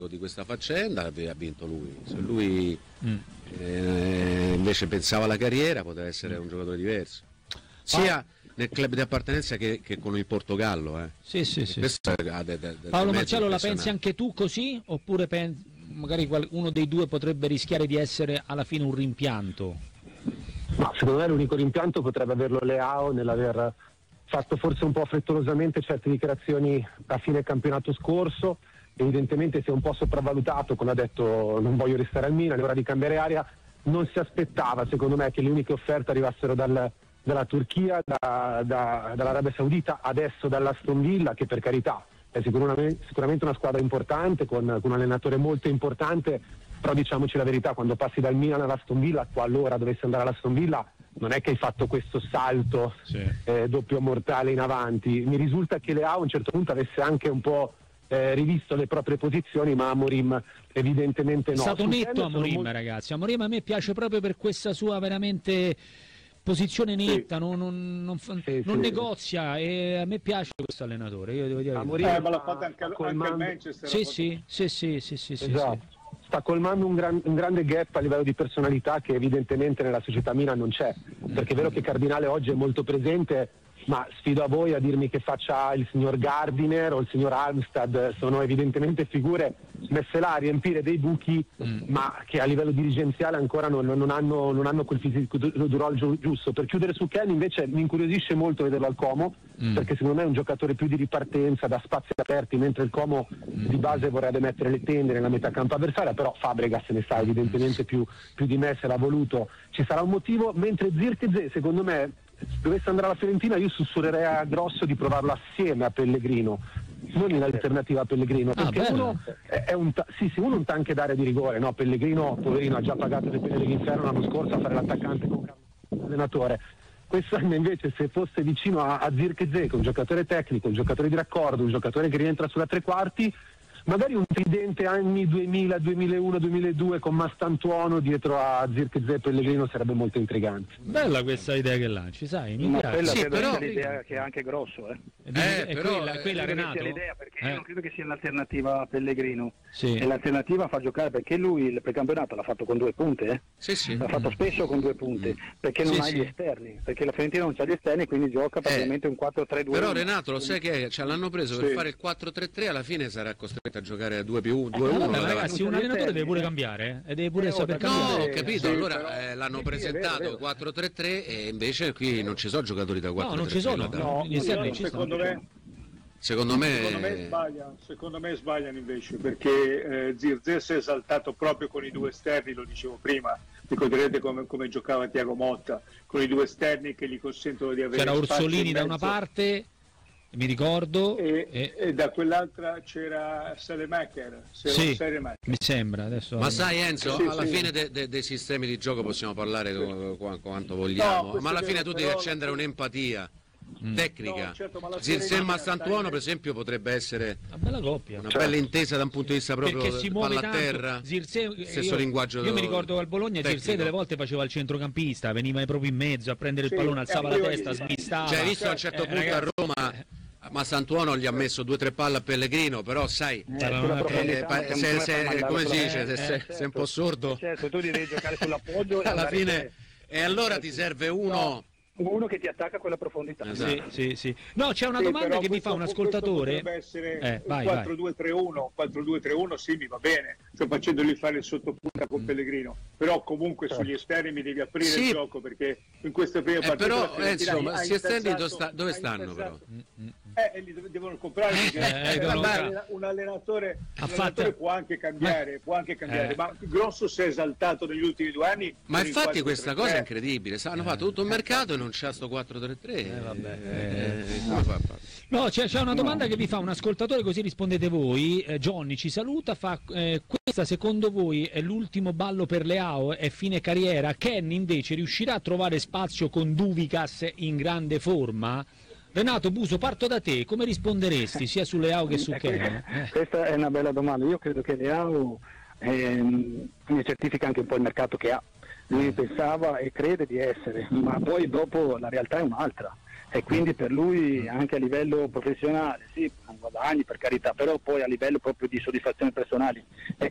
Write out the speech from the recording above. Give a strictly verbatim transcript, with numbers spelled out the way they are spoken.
di questa faccenda ha vinto lui. Se lui mm. eh, invece pensava alla carriera, poteva essere un giocatore diverso, sia ah. nel club di appartenenza che, che con il Portogallo. Eh. Sì, sì, sì. Ha de, de, de Paolo Marcello, la pensi anche tu così? Oppure pensi, magari uno dei due potrebbe rischiare di essere alla fine un rimpianto? No, secondo me l'unico rimpianto potrebbe averlo Leao nell'aver fatto forse un po' frettolosamente certe dichiarazioni a fine campionato scorso. Evidentemente si è un po' sopravvalutato, come ha detto non voglio restare al Milan, è ora di cambiare aria. Non si aspettava, secondo me, che le uniche offerte arrivassero dal, dalla Turchia, da, da, dall'Arabia Saudita, adesso dall'Aston Villa, che per carità è sicuramente, sicuramente una squadra importante, con, con un allenatore molto importante, però diciamoci la verità, quando passi dal Milan all'Aston Villa, qualora dovessi andare all'Aston Villa, non è che hai fatto questo salto sì. eh, doppio mortale in avanti. Mi risulta che Leao a un certo punto avesse anche un po' Eh, rivisto le proprie posizioni, ma Amorim evidentemente no. È stato Su netto Amorim, molto... ragazzi. Amorim a me piace proprio per questa sua veramente posizione netta, sì. non, non, non, sì, non sì. negozia, e a me piace questo allenatore. Io devo dire Amorim eh, ma l'ha fatto anche, anche al Manchester. Sì, sì, sì, sì, sì, sì, esatto. sì. Sta colmando un, gran, un grande gap a livello di personalità che evidentemente nella società Milan non c'è, perché è vero che Cardinale oggi è molto presente, ma sfido a voi a dirmi che faccia il signor Gardiner o il signor Armstad, sono evidentemente figure messe là a riempire dei buchi, mm. ma che a livello dirigenziale ancora non, non, hanno, non hanno quel fisico durol giusto. Per chiudere su Ken invece mi incuriosisce molto vederlo al Como, mm. perché secondo me è un giocatore più di ripartenza, da spazi aperti, mentre il Como mm. di base vorrebbe mettere le tende nella metà campo avversaria, però Fabregas se ne sa evidentemente più, più di me, se l'ha voluto ci sarà un motivo, mentre Zirkzee secondo me dovesse andare alla Fiorentina io sussurrerei a Grosso di provarlo assieme a Pellegrino, non in alternativa a Pellegrino, perché ah, uno è, è un ta- sì, sì, uno un tanche d'area di rigore, no? Pellegrino poverino ha già pagato le pene dell'inferno l'anno scorso a fare l'attaccante con l'allenatore. Quest'anno invece se fosse vicino a, a Zirkzee, che è un giocatore tecnico, un giocatore di raccordo, un giocatore che rientra sulla tre quarti, magari un tridente anni duemila, duemilauno, duemiladue con Mastantuono dietro a Zirkzee e Pellegrino sarebbe molto intrigante. Bella questa idea che lanci, sai, mi ma piace. quella Sì, credo però... sia l'idea che è anche Grosso, eh. Eh, è però, quella, quella Renato? Sia l'idea, perché eh. io non credo che sia l'alternativa a Pellegrino. Sì. E l'alternativa fa giocare, perché lui il precampionato l'ha fatto con due punte, eh? Sì, sì. L'ha fatto spesso con due punte, perché non sì, ha sì. gli esterni, perché la Fiorentina non ha gli esterni, quindi gioca praticamente eh. un quattro tre due. Però Renato, lo sai che cioè, l'hanno preso sì. per fare il quattro tre tre, alla fine sarà costretto a giocare a due più uno, due uno. Eh, ragazzi, un allenatore deve pure cambiare, eh? E deve pure eh, saper cambiare. No, ho capito, sì, allora però... eh, l'hanno sì, presentato quattro tre tre e invece qui non ci sono giocatori da quattro tre tre. No, non ci sono, no, gli esterni ci secondo sono. me Secondo me... Secondo me sbagliano, secondo me sbagliano invece, perché eh, Zirkzee si è esaltato proprio con i due esterni, lo dicevo prima, ricorderete come, come giocava Thiago Motta, con i due esterni che gli consentono di avere... C'era Orsolini da una parte, mi ricordo, e, e... e da quell'altra c'era Salemaker, sì, mi sembra adesso. Ma sai Enzo, sì, alla sì. fine de, de, dei sistemi di gioco possiamo parlare sì. co, co, quanto vogliamo, no, ma alla fine tu devi accendere un'empatia Mm. tecnica. No, certo, Zirkzee e Mastantuono per esempio potrebbe essere una bella coppia, una certo. bella intesa da un punto di vista proprio perché si muove palla a terra, Zirkzee, stesso io, linguaggio io mi ricordo al Bologna Zirkzee delle volte faceva il centrocampista, veniva proprio in mezzo a prendere sì, il pallone, alzava la testa, smistava, cioè visto a un certo eh, punto ragazzi, a Roma eh. Mastantuono gli ha messo due o tre palle a Pellegrino, però sai eh, eh, se, se, come si dice se, se, se è un po' sordo certo, tu devi giocare sull'appoggio alla fine e allora ti serve uno uno che ti attacca a quella profondità. Esatto. Sì, sì, sì. No, c'è una sì, domanda che questo, mi fa un ascoltatore. Potrebbe essere eh, vai, quattro due tre uno, quattro due tre uno sì, mi va bene. Sto facendogli fare il sottopunta con mm. Pellegrino, però comunque certo. sugli esterni mi devi aprire sì. il gioco, perché in queste prime partite eh, però eh, insomma, si esterni dove, sta, dove stanno però? Eh, li devono comprare perché eh, un, un allenatore, un allenatore può anche cambiare, può anche cambiare, eh. ma Grosso si è esaltato negli ultimi due anni. Ma infatti questa cosa è incredibile, hanno fatto tutto un mercato e non c'è sto quattro tre tre. Eh, vabbè. Eh, come fa, fa? No, c'è, c'è una domanda no. che vi fa un ascoltatore, così rispondete voi. Eh, Johnny ci saluta, fa eh, questa secondo voi è l'ultimo ballo per Leao, è fine carriera? Ken invece riuscirà a trovare spazio con Duvikas in grande forma? Renato Buso, parto da te, come risponderesti sia su Leao che su Ken? Eh. Questa è una bella domanda, io credo che Leao eh, ne certifica anche un po' il mercato che ha, lui pensava e crede di essere, ma poi dopo la realtà è un'altra. E quindi per lui anche a livello professionale, sì, guadagni per carità, però poi a livello proprio di soddisfazione personale è